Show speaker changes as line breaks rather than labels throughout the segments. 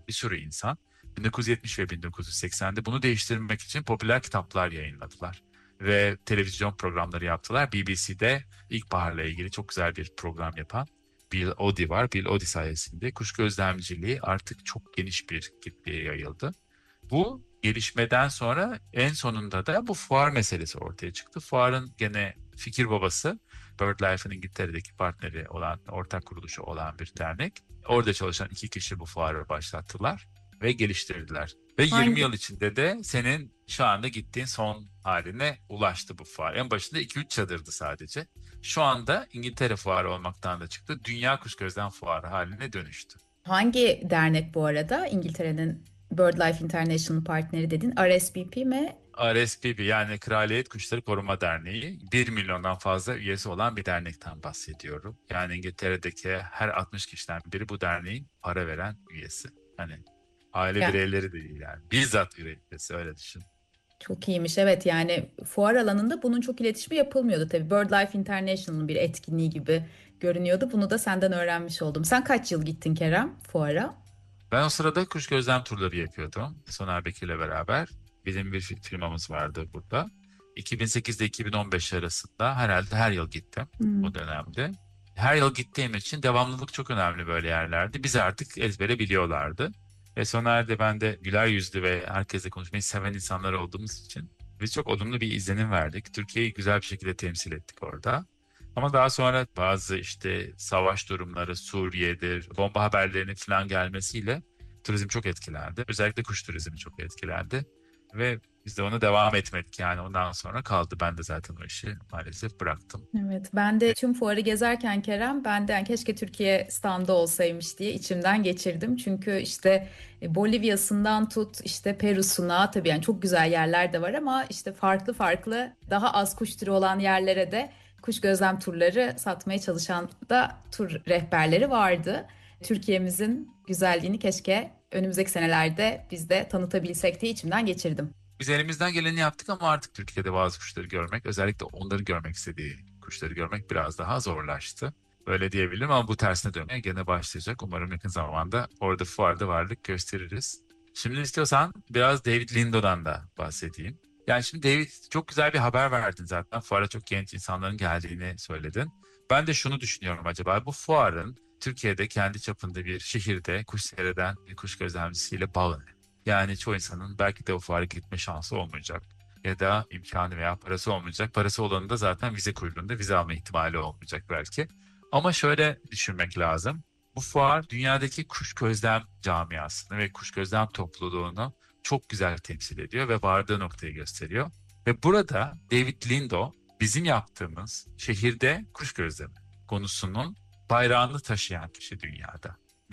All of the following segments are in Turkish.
bir sürü insan 1970 ve 1980'de bunu değiştirmek için popüler kitaplar yayınladılar. Ve televizyon programları yaptılar. BBC'de ilkbaharla ilgili çok güzel bir program yapan Bill Oddie var. Bill Oddie sayesinde kuş gözlemciliği artık çok geniş bir kitleye yayıldı. Bu gelişmeden sonra en sonunda da bu fuar meselesi ortaya çıktı. Fuarın gene fikir babası BirdLife'ın İngiltere'deki partneri olan, ortak kuruluşu olan bir dernek. Orada çalışan iki kişi bu fuarı başlattılar ve geliştirdiler. Ve 20
Hangi
yıl içinde de senin şu anda gittiğin son haline ulaştı bu fuar. En başında 2-3 çadırdı sadece. Şu anda İngiltere fuarı olmaktan da çıktı. Dünya Kuş Gözlem Fuarı haline dönüştü.
hangi dernek bu arada? İngiltere'nin BirdLife International partneri dedin. RSPP mi?
RSPB yani Kraliyet Kuşları Koruma Derneği 1 milyondan fazla üyesi olan bir dernekten bahsediyorum. Yani İngiltere'deki her 60 kişiden biri bu derneğin para veren üyesi. Hani aile
Ya
bireyleri değil yani. Bizzat üyesi öyle düşün.
çok iyiymiş. Evet, yani fuar alanında bunun çok iletişimi yapılmıyordu tabii. BirdLife International'ın bir etkinliği gibi görünüyordu. Bunu da senden öğrenmiş oldum. Sen kaç yıl gittin Kerem fuara?
Ben o sırada kuş gözlem turları yapıyordum. Soner Bekir'le beraber. Bizim bir firmamız vardı burada. 2008 ile 2015 arasında herhalde her yıl gittim
Hmm.
o dönemde. Her yıl gittiğim için devamlılık çok önemli böyle yerlerde. Bizi artık ezbere biliyorlardı. Ve Soner de ben de güler yüzlü ve herkesle konuşmayı seven insanlar olduğumuz için biz çok olumlu bir izlenim verdik. Türkiye'yi güzel bir şekilde temsil ettik orada. Ama daha sonra bazı işte savaş durumları, Suriye'dir, bomba haberlerinin falan gelmesiyle turizm çok etkilendi. Özellikle kuş turizmi çok etkilendi. Ve biz de ona devam etmedik yani ondan sonra kaldı. Ben de zaten o işi maalesef bıraktım.
Evet, ben de tüm fuarı gezerken Kerem, ben de yani keşke Türkiye standı olsaymış diye içimden geçirdim. Çünkü işte Bolivya'sından tut işte Peru'suna, tabii yani çok güzel yerler de var ama işte farklı farklı daha az kuş türü olan yerlere de kuş gözlem turları satmaya çalışan da tur rehberleri vardı. Türkiye'mizin güzelliğini keşke önümüzdeki senelerde biz de tanıtabilsek diye içimden geçirdim.
Biz elimizden geleni yaptık ama artık Türkiye'de bazı kuşları görmek, özellikle onların görmek istediği kuşları görmek biraz daha zorlaştı. Öyle diyebilirim ama bu tersine dönmeye gene başlayacak. Umarım yakın zamanda orada fuarda varlık gösteririz. Şimdi istiyorsan biraz David Lindo'dan da bahsedeyim. Yani şimdi David çok güzel bir haber verdin zaten. Fuara çok genç insanların geldiğini söyledin. Ben de şunu düşünüyorum acaba bu fuarın Türkiye'de kendi çapında bir şehirde kuş seyreden bir kuş gözlemcisiyle bağı ne? Yani çoğu insanın belki de o fuara gitme şansı olmayacak. Ya da imkanı veya parası olmayacak. Parası olanı da zaten vize kuyruğunda vize alma ihtimali olmayacak belki. Ama şöyle düşünmek lazım. Bu fuar dünyadaki kuş gözlem camiasını ve kuş gözlem topluluğunu çok güzel temsil ediyor ve vardığı noktayı gösteriyor. Ve burada David Lindo bizim yaptığımız şehirde kuş gözlemi konusunun bayrağını taşıyan kişi dünyada.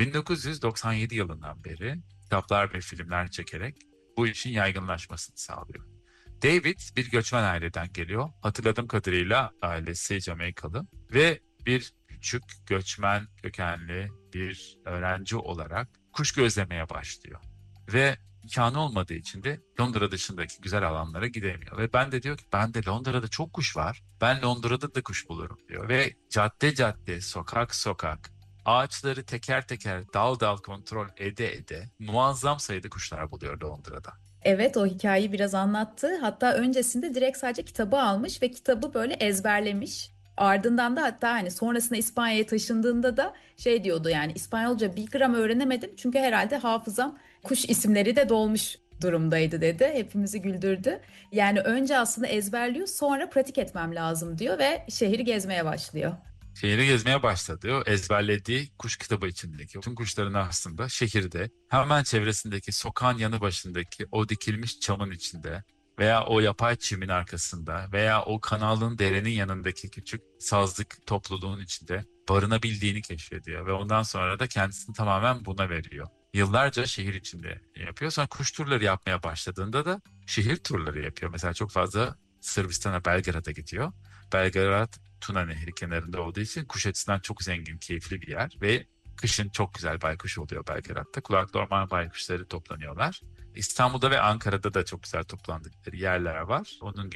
1997 yılından beri kitaplar ve filmler çekerek bu işin yaygınlaşmasını sağlıyor. David bir göçmen aileden geliyor. Hatırladığım kadarıyla ailesi Jamaikalı ve bir küçük göçmen kökenli bir öğrenci olarak kuş gözlemeye başlıyor. Ve imkanı olmadığı için de Londra dışındaki güzel alanlara gidemiyor. Ve ben de diyor ki ben de Londra'da çok kuş var. Ben Londra'da da kuş bulurum diyor. Ve cadde cadde, sokak sokak, ağaçları teker teker, dal dal kontrol ede ede muazzam sayıda kuşlar buluyor Londra'da.
Evet, o hikayeyi biraz anlattı. Hatta öncesinde direkt sadece kitabı almış ve kitabı böyle ezberlemiş. Ardından da hatta hani sonrasında İspanya'ya taşındığında da şey diyordu, yani İspanyolca bir gram öğrenemedim çünkü herhalde hafızam kuş isimleri de dolmuş durumdaydı dedi. Hepimizi güldürdü. Yani önce aslında ezberliyor, sonra pratik etmem lazım diyor ve şehri gezmeye başlıyor.
Şehri gezmeye başladı. O ezberlediği kuş kitabı içindeki tüm kuşların aslında şehirde hemen çevresindeki sokağın yanı başındaki o dikilmiş çamın içinde veya o yapay çimin arkasında veya o kanalın derenin yanındaki küçük sazlık topluluğun içinde barınabildiğini keşfediyor ve ondan sonra da kendisini tamamen buna veriyor. Yıllarca şehir içinde yapıyor. Sonra kuş turları yapmaya başladığında da şehir turları yapıyor. Mesela çok fazla Sırbistan'a, Belgrad'a gidiyor. Belgrad Tuna Nehri kenarında olduğu için kuş açısından çok zengin, keyifli bir yer ve kışın çok güzel baykuş oluyor Belgrad'da. Kulaklı orman baykuşları toplanıyorlar. İstanbul'da ve Ankara'da da çok güzel toplandıkları yerler var. Onun gibi.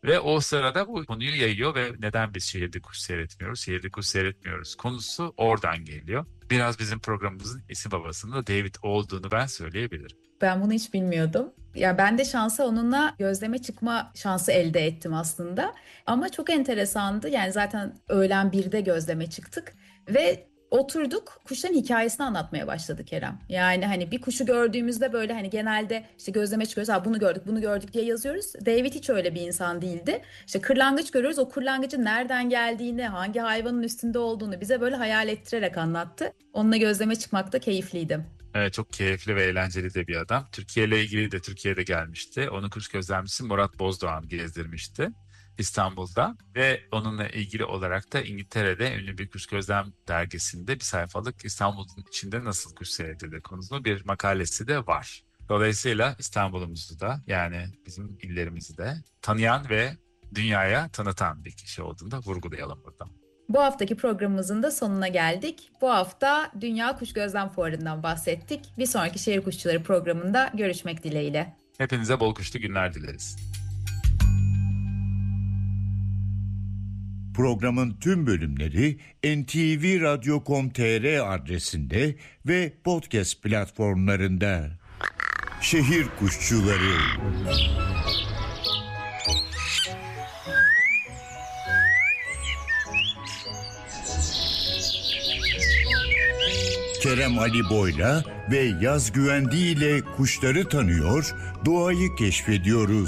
Ve o sırada bu konuyu yayıyor ve neden biz şehirde kuş seyretmiyoruz? Şehirde kuş seyretmiyoruz konusu oradan geliyor. Biraz bizim programımızın isim babasının da David olduğunu ben söyleyebilirim.
Ben bunu hiç bilmiyordum. Ya ben de şansa onunla gözleme çıkma şansı elde ettim aslında. Ama çok enteresandı. Yani zaten öğlen 1'de gözleme çıktık ve oturduk kuşların hikayesini anlatmaya başladı Kerem. Yani hani bir kuşu gördüğümüzde böyle hani genelde işte gözleme çıkıyoruz. Ha bunu gördük, bunu gördük diye yazıyoruz. David hiç öyle bir insan değildi. İşte kırlangıç görüyoruz. O kırlangıcın nereden geldiğini, hangi hayvanın üstünde olduğunu bize böyle hayal ettirerek anlattı. Onunla gözleme çıkmak da keyifliydi.
Evet, çok keyifli ve eğlenceli de bir adam. Türkiye ile ilgili de Türkiye'de gelmişti. Onun kuş gözlemcisi Murat Bozdoğan gezdirmişti İstanbul'da. Ve onunla ilgili olarak da İngiltere'de ünlü bir kuş gözlem dergisinde bir sayfalık İstanbul'un içinde nasıl kuş seyredilir konusunda bir makalesi de var. Dolayısıyla İstanbul'umuzu da yani bizim illerimizi de tanıyan ve dünyaya tanıtan bir kişi olduğunu da vurgulayalım burada.
Bu haftaki programımızın da sonuna geldik. Bu hafta Dünya Kuş Gözlem Fuarı'ndan bahsettik. Bir sonraki Şehir Kuşçuları programında görüşmek dileğiyle.
Hepinize bol kuşlu günler dileriz.
Programın tüm bölümleri ntvradio.com.tr adresinde ve podcast platformlarında. Şehir Kuşçuları. Kerem Ali Boy'la ve Yaz Güvendi ile kuşları tanıyor, doğayı keşfediyoruz.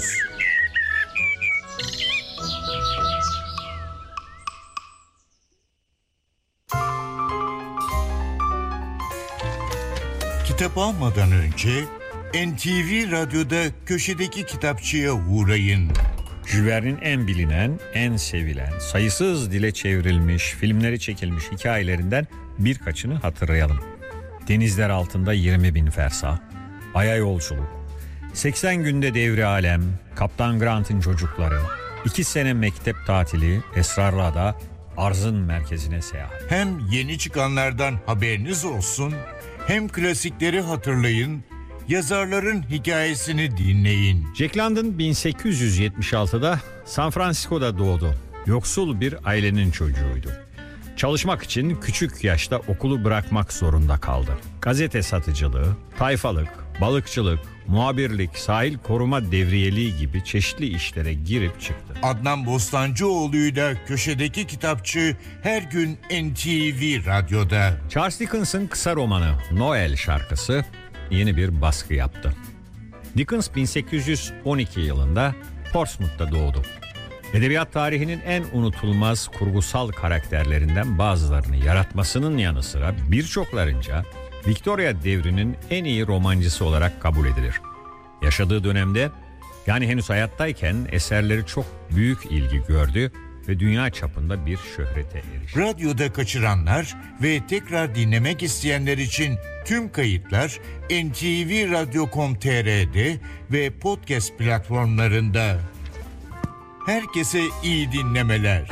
Kitap almadan önce NTV Radyo'da köşedeki kitapçıya uğrayın.
Jules Verne'in en bilinen, en sevilen, sayısız dile çevrilmiş, filmleri çekilmiş hikayelerinden birkaçını hatırlayalım. Denizler altında 20.000 fersah, Ay'a yolculuk, 80 günde devri alem, Kaptan Grant'ın çocukları, 2 sene mektep tatili, Esrarlı Ada, arzın merkezine seyahat.
Hem yeni çıkanlardan haberiniz olsun, hem klasikleri hatırlayın, yazarların hikayesini dinleyin.
Jack London 1876'da San Francisco'da doğdu. Yoksul bir ailenin çocuğuydu. Çalışmak için küçük yaşta okulu bırakmak zorunda kaldı. Gazete satıcılığı, tayfalık, balıkçılık, muhabirlik, sahil koruma devriyeliği gibi çeşitli işlere girip çıktı.
Adnan Bostancıoğlu'yla köşedeki kitapçı her gün NTV Radyo'da.
Charles Dickens'ın kısa romanı Noel şarkısı yeni bir baskı yaptı. Dickens 1812 yılında Portsmouth'ta doğdu. Edebiyat tarihinin en unutulmaz kurgusal karakterlerinden bazılarını yaratmasının yanı sıra birçoklarınca Victoria devrinin en iyi romancısı olarak kabul edilir. Yaşadığı dönemde, yani henüz hayattayken eserleri çok büyük ilgi gördü ve dünya çapında bir şöhrete erişti.
Radyoda kaçıranlar ve tekrar dinlemek isteyenler için tüm kayıtlar ntvradio.com.tr'de ve podcast platformlarında. Herkese iyi dinlemeler.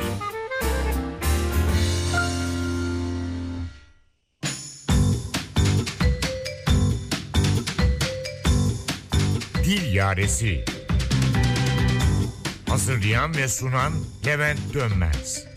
Dil Yaresi. Hazırlayan ve sunan Levent Dönmez.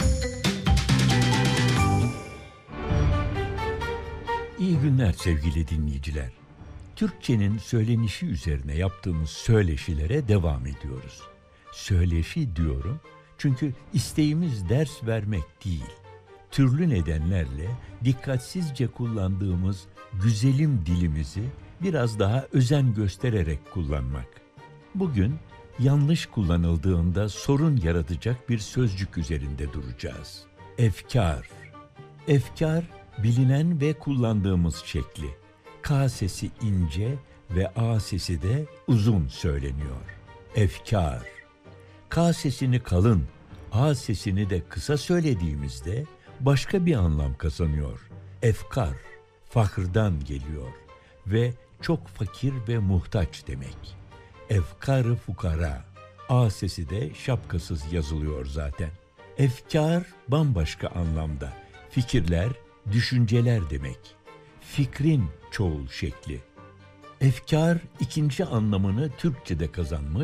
İyi günler sevgili dinleyiciler. Türkçenin söylenişi üzerine yaptığımız söyleşilere devam ediyoruz. Söyleşi diyorum çünkü isteğimiz ders vermek değil. Türlü nedenlerle dikkatsizce kullandığımız güzelim dilimizi biraz daha özen göstererek kullanmak. Bugün yanlış kullanıldığında sorun yaratacak bir sözcük üzerinde duracağız. Efkar. Efkar bilinen ve kullandığımız şekli. K sesi ince ve A sesi de uzun söyleniyor. Efkar. K sesini kalın, A sesini de kısa söylediğimizde başka bir anlam kazanıyor. Efkar, fakirden geliyor ve çok fakir ve muhtaç demek. Efkar-ı fukara, A sesi de şapkasız yazılıyor zaten. Efkar bambaşka anlamda, fikirler, düşünceler demek. Fikrin çoğul şekli. Efkar ikinci anlamını Türkçe'de kazanmış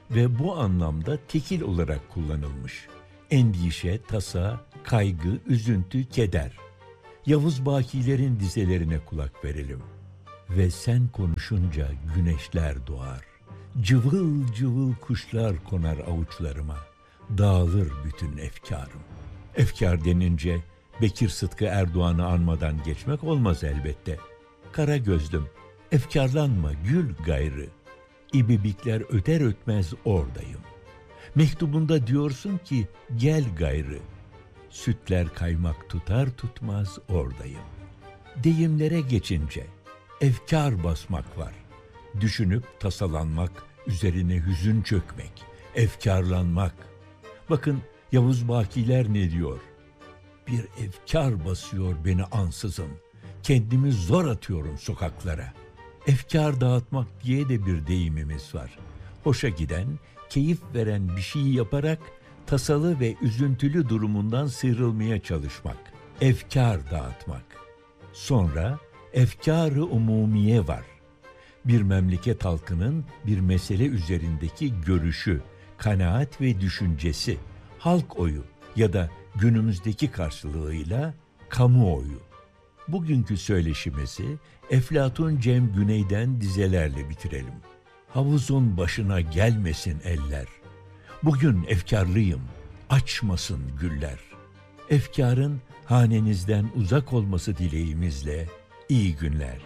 ve bu anlamda tekil olarak kullanılmış. Endişe, tasa, kaygı, üzüntü, keder. Yavuz Bakiler'in dizelerine kulak verelim. Ve sen konuşunca güneşler doğar. Cıvıl cıvıl kuşlar konar avuçlarıma. Dağılır bütün efkarım. Efkar denince Bekir Sıtkı Erdoğan'ı anmadan geçmek olmaz elbette. Kara gözlüm, efkarlanma gül gayrı. İbibikler öter ötmez oradayım. Mektubunda diyorsun ki gel gayrı. Sütler kaymak tutar tutmaz oradayım. Deyimlere geçince efkar basmak var. Düşünüp tasalanmak, üzerine hüzün çökmek, efkarlanmak. Bakın Yavuz Bakiler ne diyor? Bir efkar basıyor beni ansızın. Kendimi zor atıyorum sokaklara. Efkar dağıtmak diye de bir deyimimiz var. Hoşa giden, keyif veren bir şey yaparak tasalı ve üzüntülü durumundan sıyrılmaya çalışmak. Efkar dağıtmak. Sonra efkar-ı umumiye var. Bir memleket halkının bir mesele üzerindeki görüşü, kanaat ve düşüncesi, halk oyu ya da günümüzdeki karşılığıyla kamuoyu. Bugünkü söyleşimizi Eflatun Cem Güney'den dizelerle bitirelim. Havuzun başına gelmesin eller. Bugün efkarlıyım, açmasın güller. Efkarın hanenizden uzak olması dileğimizle iyi günler.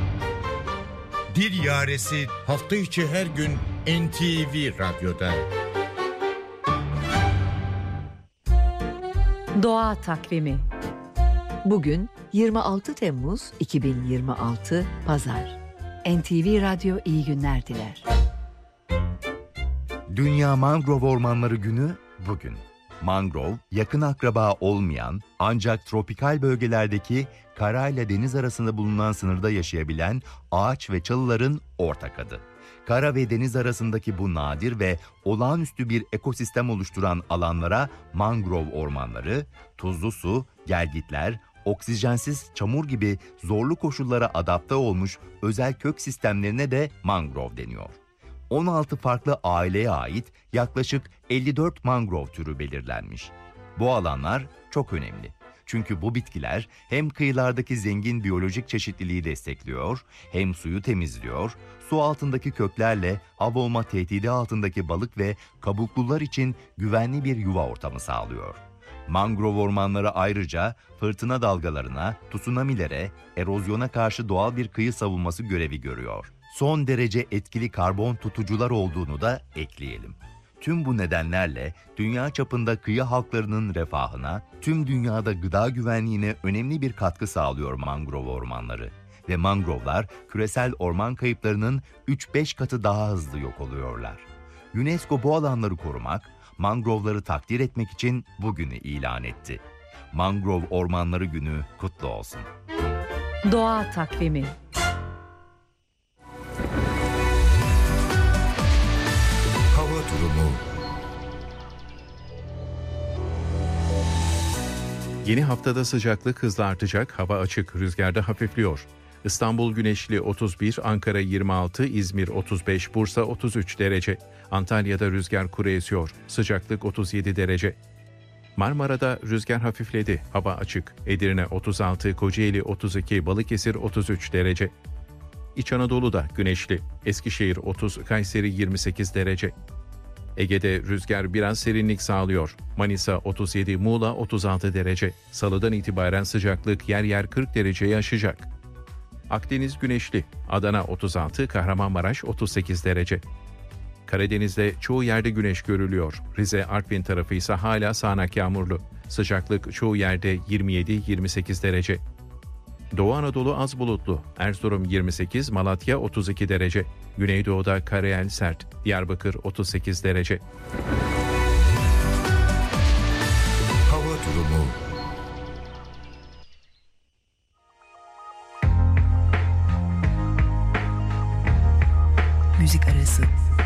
Dil Yaresi hafta içi her gün NTV Radyo'da.
Doğa Takvimi. Bugün 26 Temmuz 2026 Pazar. NTV Radyo iyi günler diler.
Dünya Mangrove Ormanları Günü bugün. Mangrove, yakın akraba olmayan ancak tropikal bölgelerdeki kara ile deniz arasında bulunan sınırda yaşayabilen ağaç ve çalıların ortak adı. Kara ve deniz arasındaki bu nadir ve olağanüstü bir ekosistem oluşturan alanlara mangrove ormanları, tuzlu su, gelgitler, oksijensiz çamur gibi zorlu koşullara adapte olmuş özel kök sistemlerine de mangrove deniyor. 16 farklı aileye ait yaklaşık 54 mangrove türü belirlenmiş. Bu alanlar çok önemli. Çünkü bu bitkiler hem kıyılardaki zengin biyolojik çeşitliliği destekliyor, hem suyu temizliyor, su altındaki köklerle av olma tehdidi altındaki balık ve kabuklular için güvenli bir yuva ortamı sağlıyor. Mangrove ormanları ayrıca fırtına dalgalarına, tsunamilere, erozyona karşı doğal bir kıyı savunması görevi görüyor. Son derece etkili karbon tutucular olduğunu da ekleyelim. Tüm bu nedenlerle dünya çapında kıyı halklarının refahına, tüm dünyada gıda güvenliğine önemli bir katkı sağlıyor mangrove ormanları. Ve mangrovelar küresel orman kayıplarının 3-5 katı daha hızlı yok oluyorlar. UNESCO bu alanları korumak, mangroveları takdir etmek için bugünü ilan etti. Mangrove Ormanları Günü kutlu olsun.
Doğa Takvimi.
Hava durumu.
Yeni haftada sıcaklık hızla artacak, hava açık, rüzgarda hafifliyor. İstanbul güneşli 31, Ankara 26, İzmir 35, Bursa 33 derece. Antalya'da rüzgar kuru esiyor, sıcaklık 37 derece. Marmara'da rüzgar hafifledi, hava açık. Edirne 36, Kocaeli 32, Balıkesir 33 derece. İç Anadolu'da güneşli, Eskişehir 30, Kayseri 28 derece. Ege'de rüzgar biraz serinlik sağlıyor. Manisa 37, Muğla 36 derece. Salıdan itibaren sıcaklık yer yer 40 dereceyi aşacak. Akdeniz güneşli, Adana 36, Kahramanmaraş 38 derece. Karadeniz'de çoğu yerde güneş görülüyor. Rize, Artvin tarafı ise hala sağanak yağmurlu. Sıcaklık çoğu yerde 27-28 derece. Doğu Anadolu az bulutlu. Erzurum 28, Malatya 32 derece. Güneydoğu'da karayel sert. Diyarbakır 38 derece.
Hava durumu.
Müzik arası.